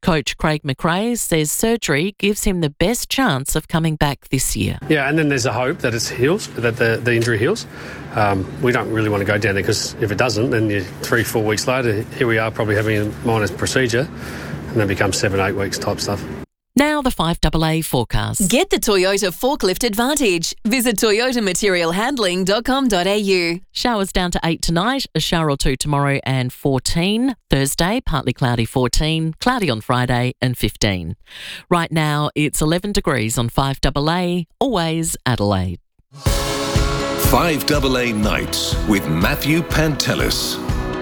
Coach Craig McRae says surgery gives him the best chance of coming back this year. Yeah, and then there's a hope that it heals, that the injury heals. We don't really want to go down there because if it doesn't, then 3-4 weeks later, here we are probably having a minor procedure and then becomes 7-8 weeks type stuff. Now the 5AA forecast. Get the Toyota Forklift Advantage. Visit toyotamaterialhandling.com.au. Showers down to 8 tonight, a shower or 2 tomorrow and 14. Thursday, partly cloudy 14, cloudy on Friday and 15. Right now, it's 11 degrees on 5AA, always Adelaide. 5AA Nights with Matthew Pantelis.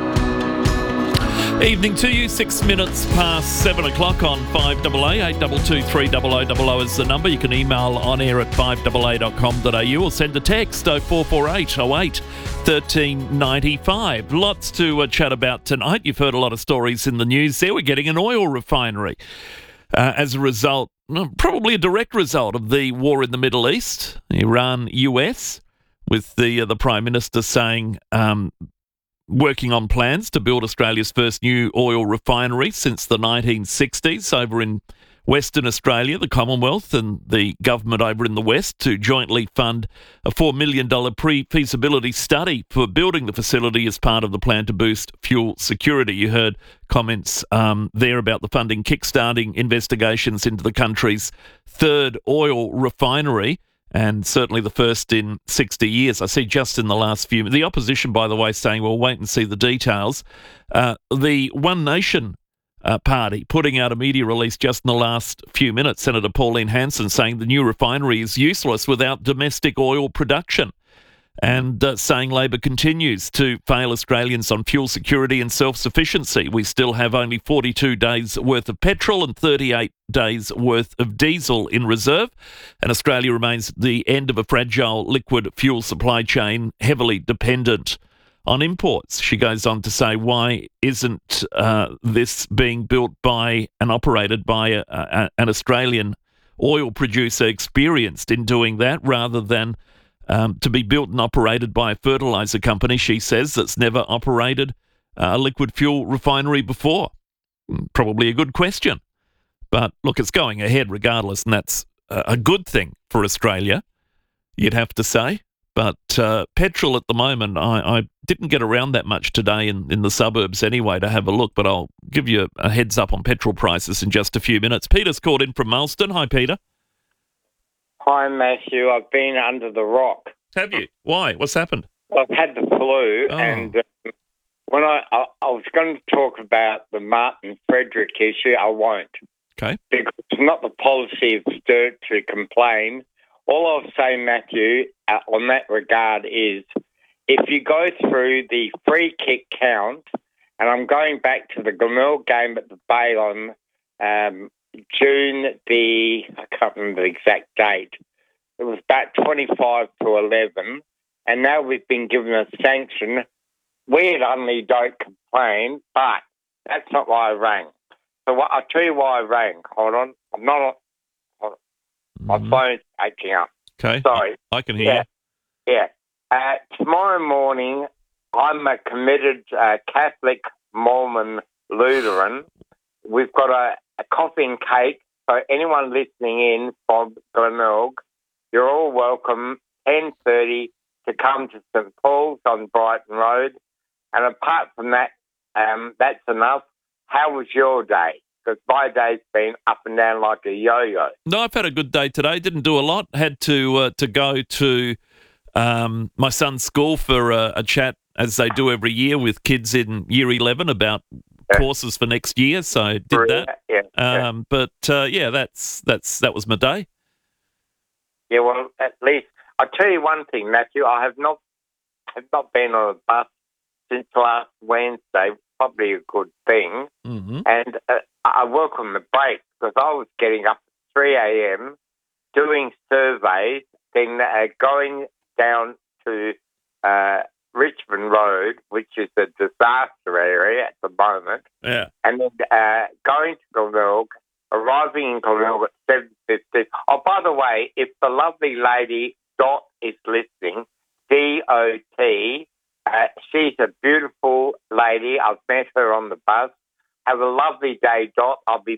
Evening to you, 6 minutes past 7 o'clock on 5AA, 822 300 is the number. You can email on air at 5AA.com.au or send a text 0448 08 1395. Lots to chat about tonight. You've heard a lot of stories in the news there. We're getting an oil refinery as a result, probably a direct result of the war in the Middle East, Iran-US, with the Prime Minister saying working on plans to build Australia's first new oil refinery since the 1960s over in Western Australia, the Commonwealth and the government over in the West to jointly fund a $4 million pre-feasibility study for building the facility as part of the plan to boost fuel security. You heard comments there about the funding kickstarting investigations into the country's third oil refinery, and certainly the first in 60 years. I see just in the last few minutes. The opposition, by the way, saying, well, wait and see the details. The One Nation party putting out a media release just in the last few minutes, Senator Pauline Hanson saying the new refinery is useless without domestic oil production, and saying Labor continues to fail Australians on fuel security and self-sufficiency. We still have only 42 days worth of petrol and 38 days worth of diesel in reserve, and Australia remains at the end of a fragile liquid fuel supply chain heavily dependent on imports. She goes on to say, why isn't this being built by and operated by an Australian oil producer experienced in doing that rather than to be built and operated by a fertiliser company, she says, that's never operated a liquid fuel refinery before? Probably a good question. But look, it's going ahead regardless, and that's a good thing for Australia, you'd have to say. But petrol at the moment, I didn't get around that much today in the suburbs anyway to have a look, but I'll give you a heads up on petrol prices in just a few minutes. Peter's called in from Marsden. Hi, Peter. Hi, Matthew. I've been under the rock. Have you? Why? What's happened? I've had the flu, and when I was going to talk about the Martin Frederick issue, I won't. Okay. Because it's not the policy of Sturt to complain. All I'll say, Matthew, on that regard is if you go through the free kick count, and I'm going back to the Glenelg game at the Bay on June I can't remember the exact date. It was about 25-11, and now we've been given a sanction. We only don't complain, but that's not why I rang. So I'll tell you why I rang. Hold on. I'm not on. My phone's acting up. Okay. Sorry. I can hear you. Yeah. Tomorrow morning, I'm a committed Catholic, Mormon, Lutheran. We've got a coffee and cake. So anyone listening in from Glenelg, you're all welcome, 10:30, to come to St Paul's on Brighton Road. And apart from that, that's enough. How was your day? Because my day's been up and down like a yo-yo. No, I've had a good day today. Didn't do a lot. Had to go to my son's school for a chat, as they do every year with kids in Year 11 about courses for next year. So did that. Yeah. But that was my day. Yeah, well, at least I'll tell you one thing, Matthew. I have not been on a bus since last Wednesday. Probably a good thing. Mm-hmm. And I work on the break because I was getting up at 3 a.m. doing surveys, then going down to Richmond Road, which is a disaster area at the moment. Yeah. And then going to Glenelg, arriving in Glenelg at 7:50. Oh, by the way, if the lovely lady Dot is listening, D-O-T, she's a beautiful lady. I've met her on the bus. Have a lovely day, Dot. I'll be